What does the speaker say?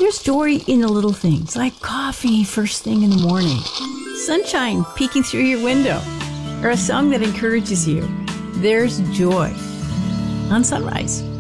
There's joy in the little things, like coffee first thing in the morning, sunshine peeking through your window, or a song that encourages you. There's joy on Sunrise.